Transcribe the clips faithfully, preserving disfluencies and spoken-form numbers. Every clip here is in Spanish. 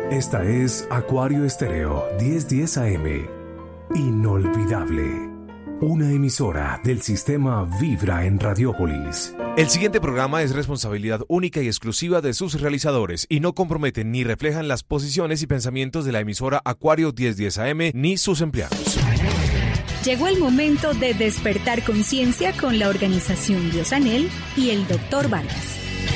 Esta es Acuario Estéreo diez diez A M. Inolvidable. Una emisora del sistema Vibra en Radiópolis. El siguiente programa es responsabilidad única y exclusiva de sus realizadores y no comprometen ni reflejan las posiciones y pensamientos de la emisora Acuario diez diez A M ni sus empleados. Llegó el momento de despertar conciencia con la organización Biosanel y el doctor Vargas.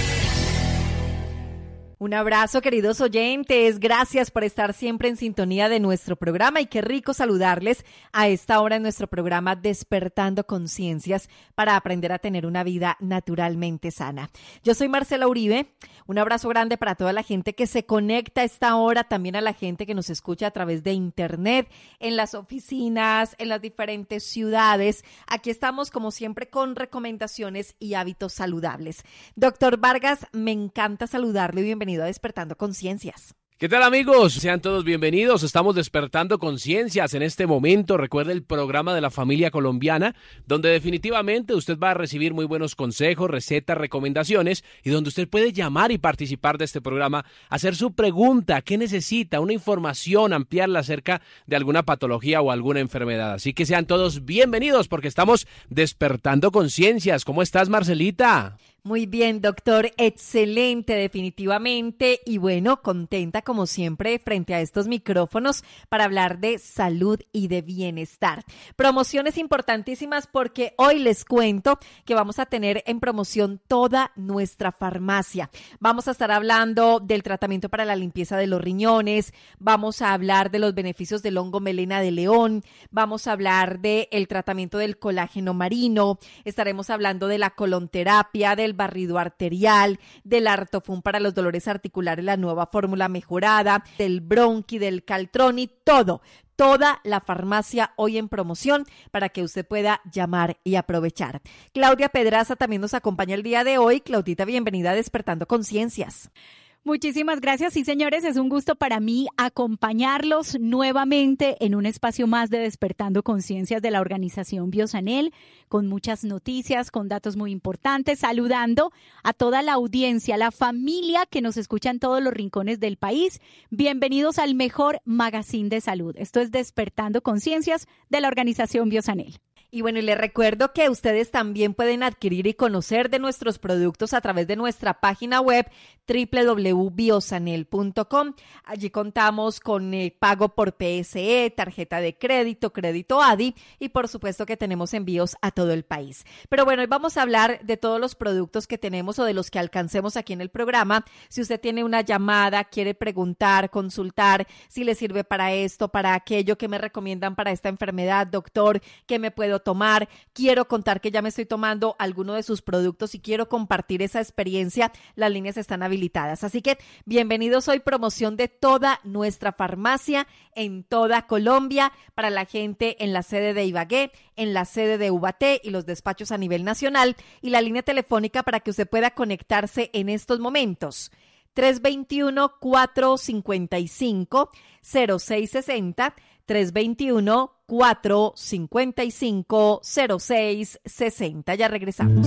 Un abrazo, queridos oyentes. Gracias por estar siempre en sintonía de nuestro programa y qué rico saludarles a esta hora en nuestro programa Despertando Conciencias para aprender a tener una vida naturalmente sana. Yo soy Marcela Uribe. Un abrazo grande para toda la gente que se conecta a esta hora, también a la gente que nos escucha a través de internet, en las oficinas, en las diferentes ciudades. Aquí estamos como siempre con recomendaciones y hábitos saludables. Doctor Vargas, me encanta saludarle y bienvenido a Despertando Conciencias. ¿Qué tal, amigos? Sean todos bienvenidos. Estamos despertando conciencias en este momento. Recuerde el programa de la familia colombiana, donde definitivamente usted va a recibir muy buenos consejos, recetas, recomendaciones y donde usted puede llamar y participar de este programa, hacer su pregunta, qué necesita, una información, ampliarla acerca de alguna patología o alguna enfermedad. Así que sean todos bienvenidos porque estamos despertando conciencias. ¿Cómo estás, Marcelita? Muy bien, doctor, excelente definitivamente y bueno, contenta como siempre frente a estos micrófonos para hablar de salud y de bienestar. Promociones importantísimas porque hoy les cuento que vamos a tener en promoción toda nuestra farmacia. Vamos a estar hablando del tratamiento para la limpieza de los riñones, vamos a hablar de los beneficios del hongo melena de león, vamos a hablar del tratamiento del colágeno marino, estaremos hablando de la colonterapia, del barrido arterial, del Artofun para los dolores articulares, la nueva fórmula mejorada, del bronqui, del caltroni, todo, toda la farmacia hoy en promoción para que usted pueda llamar y aprovechar. Claudia Pedraza también nos acompaña el día de hoy. Claudita, bienvenida a Despertando Conciencias. Muchísimas gracias. Sí, señores, es un gusto para mí acompañarlos nuevamente en un espacio más de Despertando Conciencias de la organización Biosanel, con muchas noticias, con datos muy importantes, saludando a toda la audiencia, la familia que nos escucha en todos los rincones del país. Bienvenidos al mejor magazine de salud. Esto es Despertando Conciencias de la organización Biosanel. Y bueno, y les recuerdo que ustedes también pueden adquirir y conocer de nuestros productos a través de nuestra página web doble u doble u doble u punto biosanel punto com. Allí contamos con eh, pago por P S E, tarjeta de crédito, crédito A D I y por supuesto que tenemos envíos a todo el país. Pero bueno, hoy vamos a hablar de todos los productos que tenemos o de los que alcancemos aquí en el programa. Si usted tiene una llamada, quiere preguntar, consultar, si le sirve para esto, para aquello, que me recomiendan para esta enfermedad, doctor, ¿qué me puedo tomar? Quiero contar que ya me estoy tomando alguno de sus productos y quiero compartir esa experiencia. Las líneas están habilitadas. Así que bienvenidos hoy, promoción de toda nuestra farmacia en toda Colombia para la gente en la sede de Ibagué, en la sede de Ubaté y los despachos a nivel nacional y la línea telefónica para que usted pueda conectarse en estos momentos. tres dos uno, cuatro cinco cinco, cero seis seis cero, tres dos uno, cuatro cinco cinco, cero seis seis cero. Ya regresamos.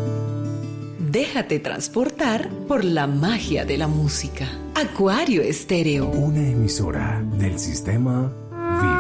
Déjate transportar por la magia de la música. Acuario Estéreo. Una emisora del sistema